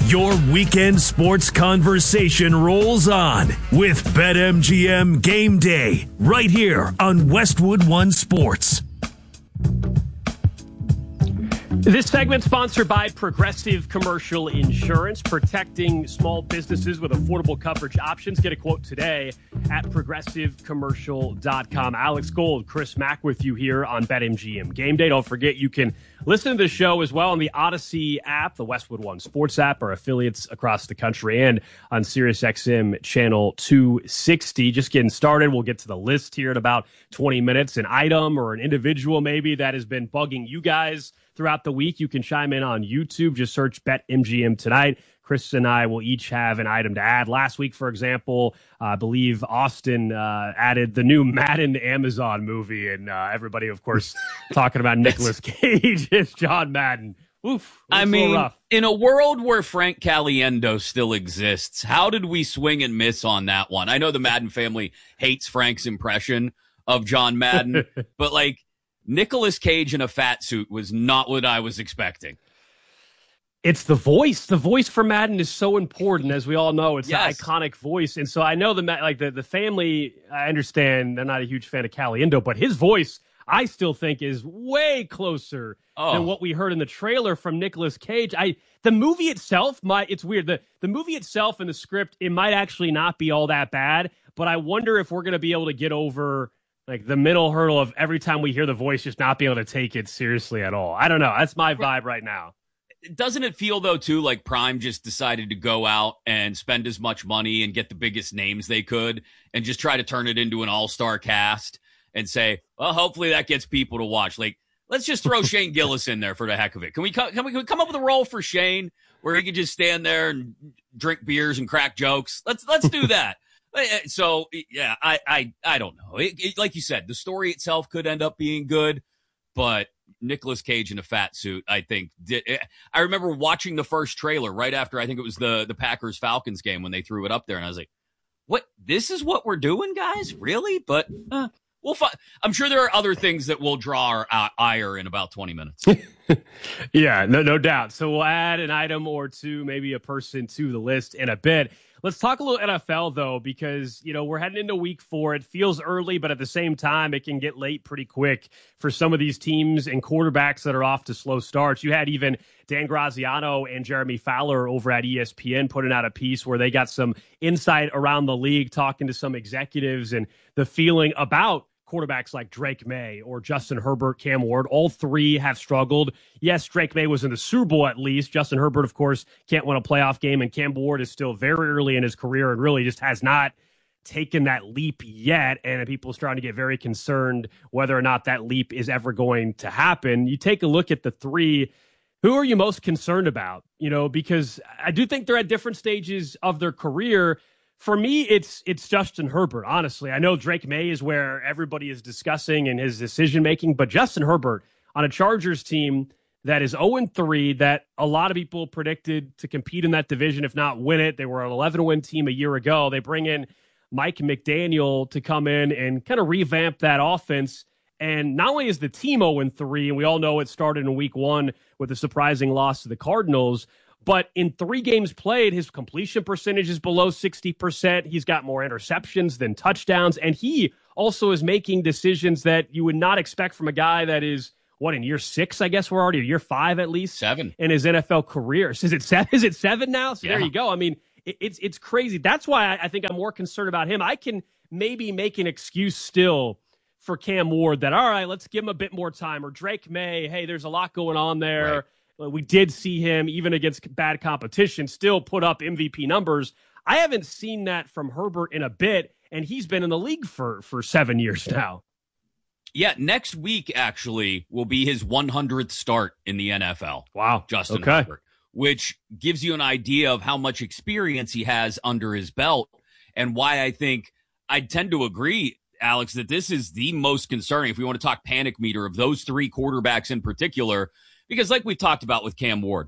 Your weekend sports conversation rolls on with BetMGM Game Day right here on Westwood One Sports. This segment sponsored by Progressive Commercial Insurance, protecting small businesses with affordable coverage options. Get a quote today at progressivecommercial.com. Alex Gold, Chris Mack with you here on BetMGM Game Day. Don't forget you can listen to the show as well on the Odyssey app, the Westwood One Sports app, our affiliates across the country, and on SiriusXM channel 260. Just getting started. We'll get to the list here in about 20 minutes. An item or an individual maybe that has been bugging you guys throughout the week. You can chime in on YouTube. Just search BetMGM tonight. Chris and I will each have an item to add. Last week, for example, I believe Austin added the new Madden Amazon movie, and everybody, of course, talking about Nicolas Cage as John Madden. Oof. I mean, in a world where Frank Caliendo still exists, how did we swing and miss on that one? I know the Madden family hates Frank's impression of John Madden, but like, Nicolas Cage in a fat suit was not what I was expecting. It's the voice. The voice for Madden is so important, as we all know. It's an iconic voice. And so I know the family, I understand they're not a huge fan of Caliendo, but his voice, I still think, is way closer than what we heard in the trailer from Nicolas Cage. The movie itself, it's weird. The movie itself and the script, it might actually not be all that bad, but I wonder if we're going to be able to get over like the mental hurdle of every time we hear the voice just not be able to take it seriously at all. I don't know. That's my vibe right now. Doesn't it feel, though, too, like Prime just decided to go out and spend as much money and get the biggest names they could and just try to turn it into an all-star cast and say, well, hopefully that gets people to watch. Like, let's just throw Shane Gillis in there for the heck of it. Can we come up with a role for Shane where he can just stand there and drink beers and crack jokes? Let's do that. So, yeah, I don't know. Like you said, the story itself could end up being good, but Nicolas Cage in a fat suit, I think. I remember watching the first trailer right after, I think it was the Packers-Falcons game when they threw it up there, and I was like, what? This is what we're doing, guys? Really? But we'll find. I'm sure there are other things that will draw our ire in about 20 minutes. Yeah, no doubt. So we'll add an item or two, maybe a person to the list in a bit. Let's talk a little NFL, though, because, we're heading into week 4. It feels early, but at the same time, it can get late pretty quick for some of these teams and quarterbacks that are off to slow starts. You had even Dan Graziano and Jeremy Fowler over at ESPN putting out a piece where they got some insight around the league, talking to some executives and the feeling about quarterbacks like Drake May or Justin Herbert, Cam Ward. All three have struggled. Yes, Drake May was in the Super Bowl at least. Justin Herbert, of course, can't win a playoff game, and Cam Ward is still very early in his career and really just has not taken that leap yet, and people are starting to get very concerned whether or not that leap is ever going to happen. You take a look at the three. Who are you most concerned about? Because I do think they're at different stages of their career. For me, it's Justin Herbert, honestly. I know Drake May is where everybody is discussing in his decision-making, but Justin Herbert on a Chargers team that is 0-3, that a lot of people predicted to compete in that division, if not win it. They were an 11-win team a year ago. They bring in Mike McDaniel to come in and kind of revamp that offense. And not only is the team 0-3, and we all know it started in week 1 with a surprising loss to the Cardinals, but in 3 games played, his completion percentage is below 60%. He's got more interceptions than touchdowns. And he also is making decisions that you would not expect from a guy that is, in year 6, I guess we're already, year 5 at least? 7. In his NFL career. So is it 7? Is it 7 now? So yeah. There you go. I mean, it's crazy. That's why I think I'm more concerned about him. I can maybe make an excuse still for Cam Ward that, all right, let's give him a bit more time. Or Drake May, hey, there's a lot going on there. Right. We did see him, even against bad competition, still put up MVP numbers. I haven't seen that from Herbert in a bit, and he's been in the league for 7 years now. Yeah, next week, actually, will be his 100th start in the NFL. Wow. Justin Herbert, which gives you an idea of how much experience he has under his belt and why I think I tend to agree, Alex, that this is the most concerning, if we want to talk panic meter, of those 3 quarterbacks in particular. Because like we talked about with Cam Ward,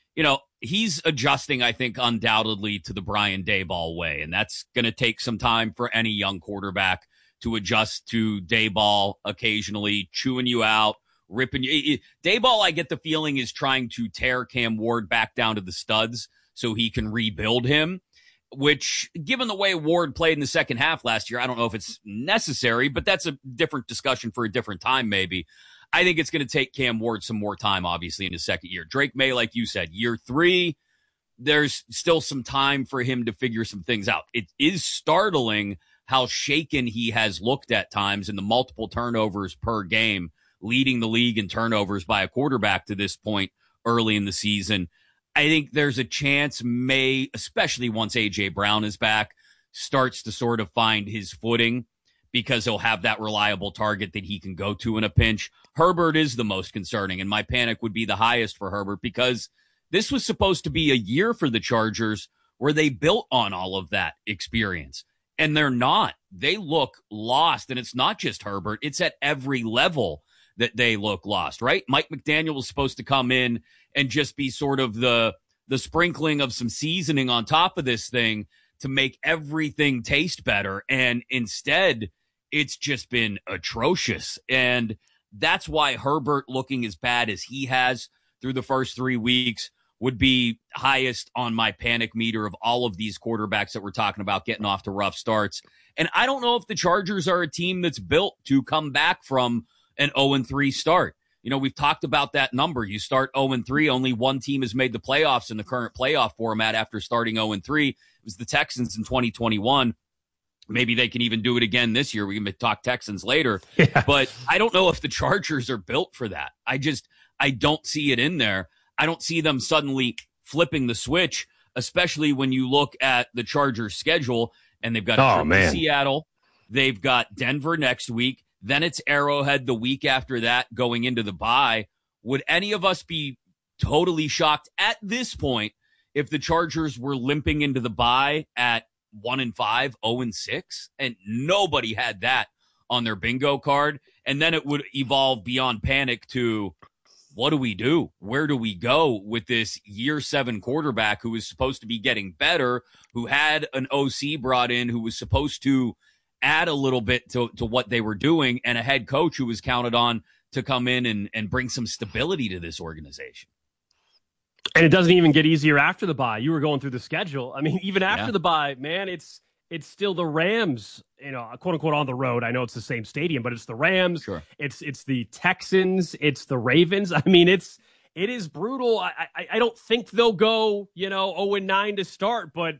he's adjusting, I think, undoubtedly to the Brian Daboll way. And that's going to take some time for any young quarterback to adjust to Daboll occasionally chewing you out, ripping you. Daboll, I get the feeling, is trying to tear Cam Ward back down to the studs so he can rebuild him, which, given the way Ward played in the second half last year, I don't know if it's necessary, but that's a different discussion for a different time maybe. I think it's going to take Cam Ward some more time, obviously, in his second year. Drake May, like you said, year 3, there's still some time for him to figure some things out. It is startling how shaken he has looked at times in the multiple turnovers per game, leading the league in turnovers by a quarterback to this point early in the season. I think there's a chance May, especially once A.J. Brown is back, starts to sort of find his footing because he'll have that reliable target that he can go to in a pinch. Herbert is the most concerning, and my panic would be the highest for Herbert because this was supposed to be a year for the Chargers where they built on all of that experience, and they're not. They look lost, and it's not just Herbert. It's at every level that they look lost, right? Mike McDaniel was supposed to come in and just be sort of the sprinkling of some seasoning on top of this thing to make everything taste better, and instead it's just been atrocious. And that's why Herbert, looking as bad as he has through the first 3 weeks, would be highest on my panic meter of all of these quarterbacks that we're talking about getting off to rough starts. And I don't know if the Chargers are a team that's built to come back from an 0-3 start. You know, we've talked about that number. You start 0-3, only one team has made the playoffs in the current playoff format after starting 0-3. It was the Texans in 2021. Maybe they can even do it again this year. We can talk Texans later. Yeah. But I don't know if the Chargers are built for that. I don't see it in there. I don't see them suddenly flipping the switch, especially when you look at the Chargers' schedule, and they've got a trip to Seattle. They've got Denver next week. Then it's Arrowhead the week after that going into the bye. Would any of us be totally shocked at this point if the Chargers were limping into the bye at 1-5, 0-6, and nobody had that on their bingo card? And then it would evolve beyond panic to, what do we do? Where do we go with this year 7 quarterback who is supposed to be getting better, who had an OC brought in who was supposed to add a little bit to what they were doing, and a head coach who was counted on to come in and bring some stability to this organization? And it doesn't even get easier after the bye. You were going through the schedule. I mean, even after the bye, man, it's still the Rams, quote unquote, on the road. I know it's the same stadium, but it's the Rams. Sure. It's the Texans. It's the Ravens. I mean, it is brutal. I don't think they'll go, 0-9 to start, but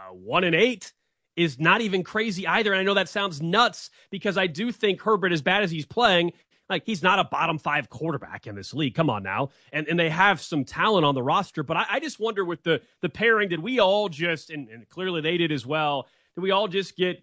1-8 is not even crazy either. And I know that sounds nuts because I do think Herbert, as bad as he's playing, like, he's not a bottom 5 quarterback in this league. Come on now. And they have some talent on the roster. But I just wonder with the pairing, did we all just, and clearly they did as well, did we all just get,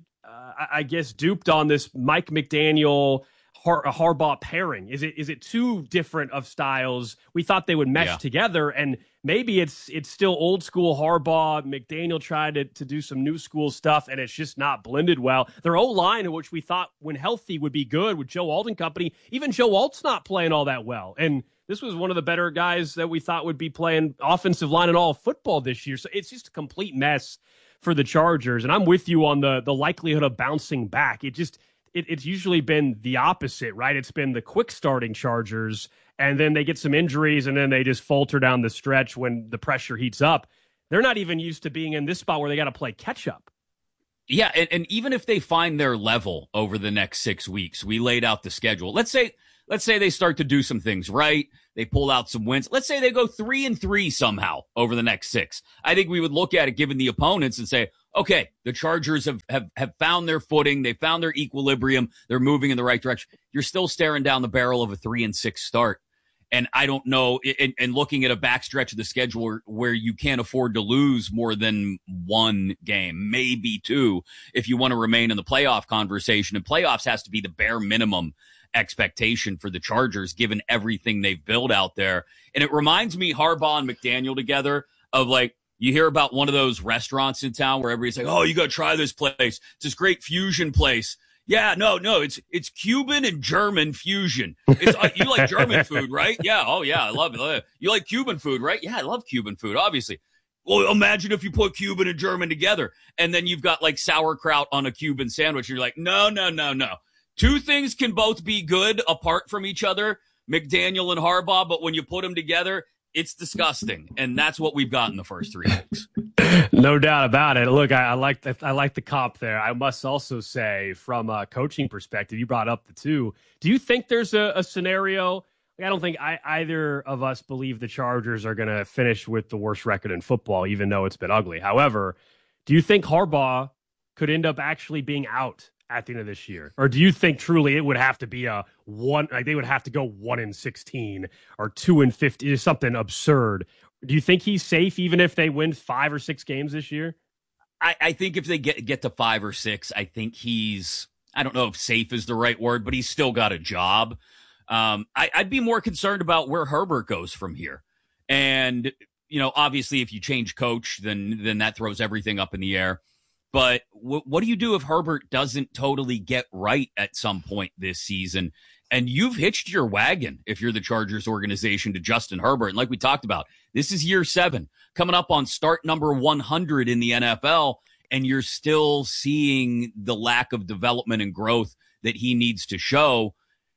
I guess, duped on this Mike McDaniel Harbaugh pairing? Is it too different of styles? We thought they would mesh together, and maybe it's still old school Harbaugh. McDaniel tried to do some new school stuff, and it's just not blended well. Their O-line, which we thought when healthy would be good with Joe Alt and company, even Joe Alt's not playing all that well. And this was one of the better guys that we thought would be playing offensive line in all of football this year. So it's just a complete mess for the Chargers. And I'm with you on the likelihood of bouncing back. It's usually been the opposite, right? It's been the quick starting Chargers, and then they get some injuries, and then they just falter down the stretch when the pressure heats up. They're not even used to being in this spot where they got to play catch up. Yeah, and even if they find their level over the next 6 weeks, we laid out the schedule. Let's say they start to do some things right. They pull out some wins. Let's say they go 3-3 somehow over the next 6. I think we would look at it given the opponents and say, okay, the Chargers have found their footing. They found their equilibrium. They're moving in the right direction. You're still staring down the barrel of a 3-6 start. And I don't know, and looking at a backstretch of the schedule where you can't afford to lose more than 1 game, maybe 2, if you want to remain in the playoff conversation. And playoffs has to be the bare minimum expectation for the Chargers, given everything they've built out there. And it reminds me, Harbaugh and McDaniel together, of like, you hear about one of those restaurants in town where everybody's like, oh, you got to try this place. It's this great fusion place. Yeah, no, it's Cuban and German fusion. It's you like German food, right? Yeah, oh yeah, I love it. You like Cuban food, right? Yeah, I love Cuban food, obviously. Well, imagine if you put Cuban and German together, and then you've got like sauerkraut on a Cuban sandwich. You're like, no. 2 things can both be good apart from each other, McDaniel and Harbaugh, but when you put them together, It's disgusting, and that's what we've got in the first 3 weeks. No doubt about it. Look, I like the comp there. I must also say, from a coaching perspective, you brought up the two. Do you think there's a scenario? I don't think either of us believe the Chargers are going to finish with the worst record in football, even though it's been ugly. However, do you think Harbaugh could end up actually being out at the end of this year? Or do you think truly it would have to be a one, like they would have to go 1-16 or 2-50, something absurd? Do you think he's safe even if they win 5 or 6 games this year? I think if they get to 5 or 6, I think he's, I don't know if safe is the right word, but he's still got a job. I'd be more concerned about where Herbert goes from here. And, obviously if you change coach, then that throws everything up in the air. But what do you do if Herbert doesn't totally get right at some point this season? And you've hitched your wagon, if you're the Chargers organization, to Justin Herbert. And like we talked about, this is year 7, coming up on start number 100 in the NFL, and you're still seeing the lack of development and growth that he needs to show.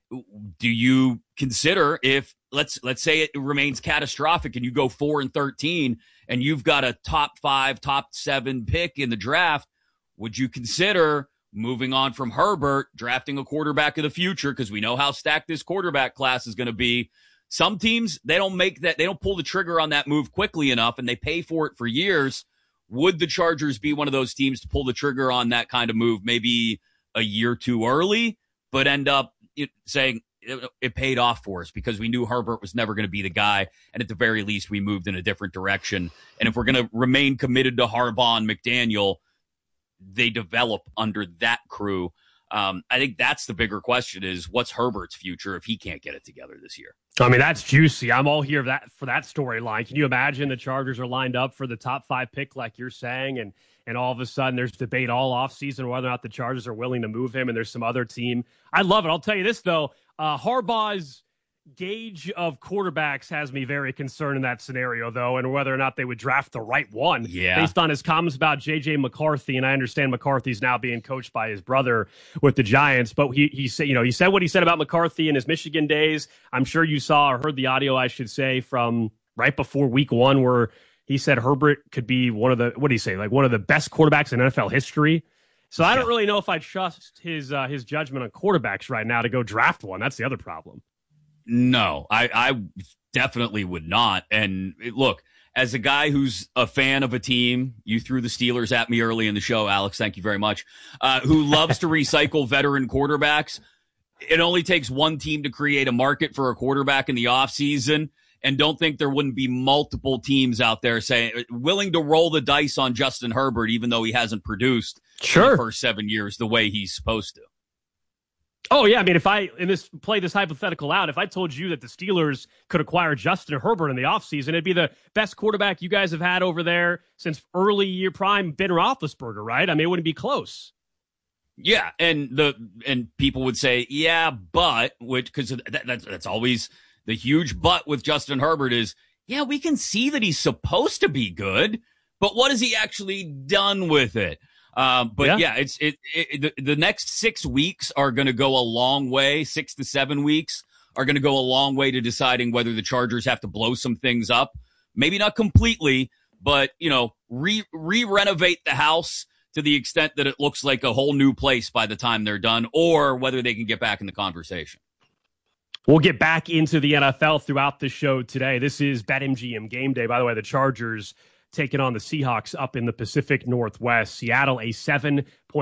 Do you consider, if let's say it remains catastrophic and you go 4-13 and you've got a top 5, top 7 pick in the draft, would you consider moving on from Herbert, drafting a quarterback of the future? Because we know how stacked this quarterback class is going to be. Some teams, they don't pull the trigger on that move quickly enough, and they pay for it for years. Would the Chargers be one of those teams to pull the trigger on that kind of move maybe a year too early, but end up saying it paid off for us because we knew Herbert was never going to be the guy, and at the very least we moved in a different direction? And if we're going to remain committed to Harbaugh and McDaniel, they develop under that crew. I think that's the bigger question, is what's Herbert's future if he can't get it together this year? I mean, that's juicy. I'm all here for that storyline. Can you imagine the Chargers are lined up for the top 5 pick like you're saying, and all of a sudden there's debate all offseason whether or not the Chargers are willing to move him, and there's some other team. I love it. I'll tell you this, though. Harbaugh's gauge of quarterbacks has me very concerned in that scenario, though, and whether or not they would draft the right one based on his comments about J.J. McCarthy. And I understand McCarthy's now being coached by his brother with the Giants, but he said, he said what he said about McCarthy in his Michigan days. I'm sure you saw or heard the audio, I should say, from right before week 1, where he said Herbert could be one of the, what did he say? Like one of the best quarterbacks in NFL history. So I don't really know if I trust his judgment on quarterbacks right now to go draft one. That's the other problem. No, I definitely would not. And look, as a guy who's a fan of a team, you threw the Steelers at me early in the show, Alex, thank you very much, who loves to recycle veteran quarterbacks. It only takes one team to create a market for a quarterback in the offseason, and don't think there wouldn't be multiple teams out there willing to roll the dice on Justin Herbert, even though he hasn't produced in the first 7 years the way he's supposed to. Oh, yeah. I mean, if I play this hypothetical out, if I told you that the Steelers could acquire Justin Herbert in the offseason, it'd be the best quarterback you guys have had over there since early year prime Ben Roethlisberger, right? I mean, it wouldn't be close. Yeah, and people would say, yeah, but, because that's always the huge but with Justin Herbert is, yeah, we can see that he's supposed to be good, but what has he actually done with it? The next 6 weeks are going to go a long way. 6 to 7 weeks are going to go a long way to deciding whether the Chargers have to blow some things up. Maybe not completely, but, re-renovate the house to the extent that it looks like a whole new place by the time they're done, or whether they can get back in the conversation. We'll get back into the NFL throughout the show today. This is BetMGM Game Day. By the way, the Chargers taking on the Seahawks up in the Pacific Northwest. Seattle, a 7-point